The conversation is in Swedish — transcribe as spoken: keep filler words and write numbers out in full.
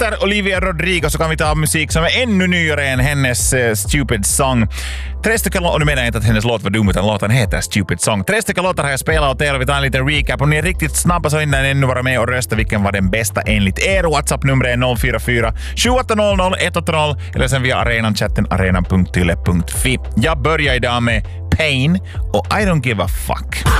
efter Olivia Rodrigo så kan vi ta musik som är ännu nyare än hennes uh, Stupid Song. Tre stycken låtar, och nu menar jag inte att hennes låt var dum utan låten heter Stupid Song. Tre stycken låtar har jag spelat åt er och vi tar en liten recap. Om ni är riktigt snabba så hinner ni ännu vara med och rösta vilken var den bästa enligt er. WhatsApp-numret är noll fyra fyra sju åtta noll noll ett åtta noll eller sen via arenan-chatten arenan punkt yle punkt fi. Jag börjar idag med Pain och I don't give a fuck.